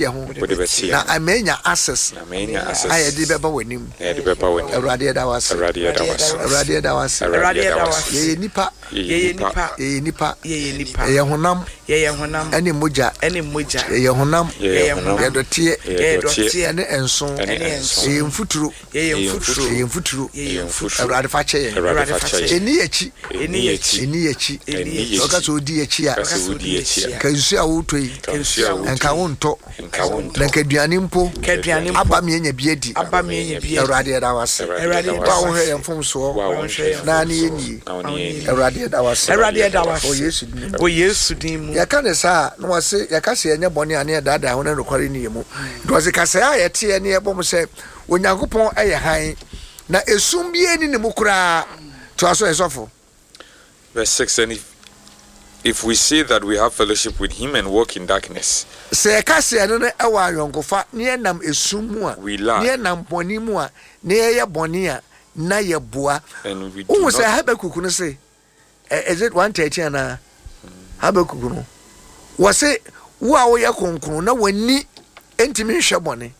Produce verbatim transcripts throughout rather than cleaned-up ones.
ye ho na amenya access amenya access aye de beba wanim e de beba wanim awrade da was awrade da was awrade da was awrade da was ye nipa ye nipa ye nipa ye nipa ye honam ye honam ene moja ene moja ye honam ye honam ye dotie ye dotie ene enso ene enso ye mfuturu ye mfuturu ye mfuturu ye mfuturu awrade fa che ye awrade fa che eni echi eni echi eni echi eni echi oka so di echi a odi echi ka nsu a wotoi kansu a wotoi enka wonto enka wonto na ka duane mpo ka duane mpo aba me nya biedi aba me nya biedi awrade da was awrade wa wo hwe yemfom so na ne yeni awrade da was awrade da was o yesu din o yesu din mu ya ka ne sa no wase ya ka se enya bone ane da da ho na rekware ni yemu do wase ka se aye te ne ebom se onyankopon eye han na esum bie ni ne mukura to aso esofo. Verse six, and if, if we say that we have fellowship with him and walk in darkness, se ka se no na ewa yonkofa ne nam esum mu a ne nam boni mu a ne ye boni a na ye boa and we do o not se Habakkuk no say is it one thirty na Habakkuk no wase wo a wo ye konkron na wani entimi hwe boni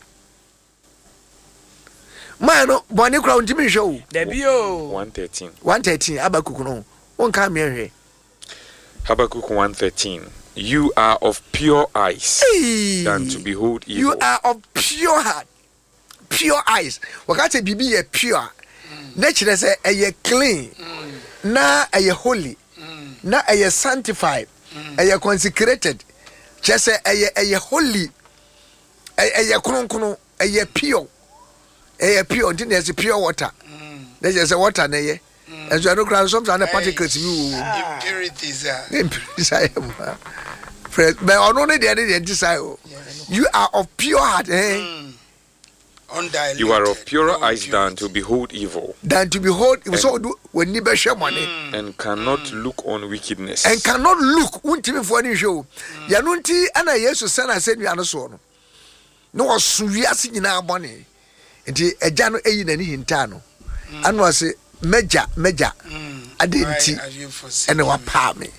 ma no boni kra entimi hwe o da bio one thirteen one thirteen Habakkuk no on ka me hwe Habakkuk one thirteen. You are of pure eyes hey, than to behold evil. You are of pure heart, pure eyes. Wakati bibi ye pure. Nature say ye clean. Na ye holy. Na ye sanctified. Ye consecrated. Just say ye ye holy. Ye kuno kuno. Ye pure. Ye pure. Until there's pure water. There's just water na ye. And so I don't grant some kind of particles. You impurities. Impurities. I am. But only the other desire. You are of pure heart, eh? Mm. Undiluted. You are of purer eyes than to behold evil. Than to behold, so do when you share money. And cannot mm. look on wickedness. And cannot look. Won't even for any show. Yanunti, and I yes to send I said you are no son. No, Suviasi in our money. And a jano a in any hintano. And was a major, major. I didn't see. And they were palm me.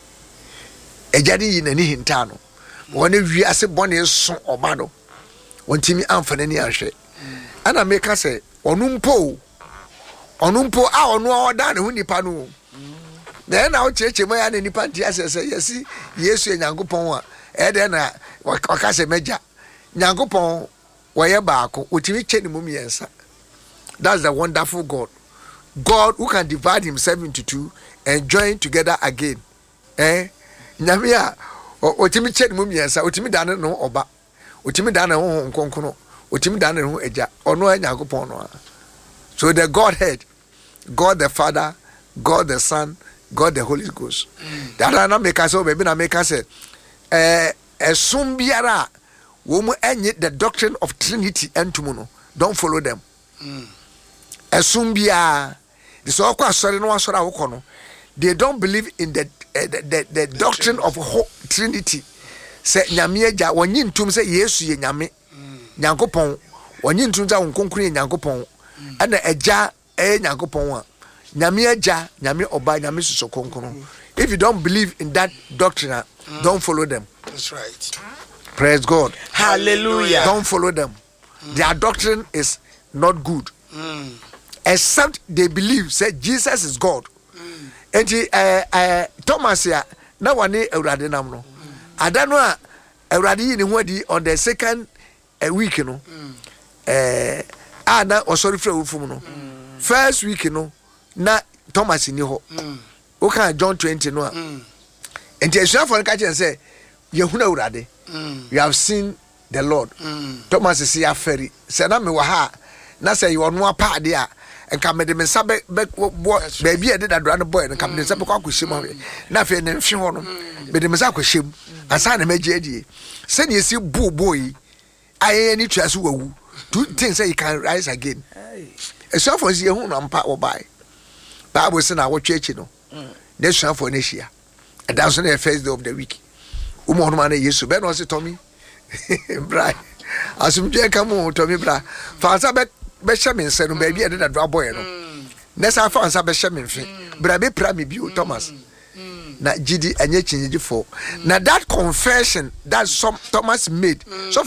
A jadi in any hintano. One of you as a bonnet son or mano. One Timmy Anthony Ashe. And I make us say, Onumpo. Onumpo, our no done when you panu. Then I'll church a man in the panty as I say, yes, yes, and Yankopon. Edena, Wakase Major. Yankopon, where barco, which we change the mummy answer. That's the wonderful God. God who can divide himself into two and join together again. Eh? Nyamia, otimi check mummy answer, otimi dane no oba. Otimi dane ho nkonkono. Otimi dane ho eja. Ono Yankopon no. So the Godhead, God the Father, God the Son, God the Holy Ghost. That mm. na make us baby na make us eh esum biara wo mu enye the doctrine of Trinity entumu no. Don't follow them. Mm. Esum biara this all kwa sorry no asora wo kono. They don't believe in the uh, the, the, the doctrine of ho- Trinity. Say nyame agya wonyi ntum say Yesu ye nyame. Nyankopon wonyi ntum say nkonkuru ye Nyankopon. Ana agya eh Nyankopon a nyame agya nyame oba nyame suso konkuru. If you don't believe in that doctrine, mm. don't follow them. That's right. Praise God. Hallelujah. Don't follow them. Mm. Their doctrine is not good. Mm. Except they believe say Jesus is God. And uh, uh, Thomas ya na wane awurade nam no adano a awurade yi ne ho adi on the second uh, week no eh a na osori fra wufum no first week no na Thomas ni ho o kan John twenty no a and the Israel for catch and say yehuna awurade you have seen the Lord. Thomas is ya ferry say na me wa ha na say you no apa de a and come me sabe baby I did that run boy and come the sabe kwa kushim na fe ne hwe ho no be de mesa kushim asa na magedi send you see boo boy I any try so wawu two things say you can rise again e so for see hu na mpa wo bai Bible say na wo twachi no ne so for ne hia and that's on the first day of the week umo no man Yesu be no say Tommy bra asum je kam Tommy bra fa sa be be shame nse no ba bi e da boy no na sa fa nsa be shame mfi bra be pra me bi o Thomas na gidi anye chinyiji for na that confession that some Thomas made so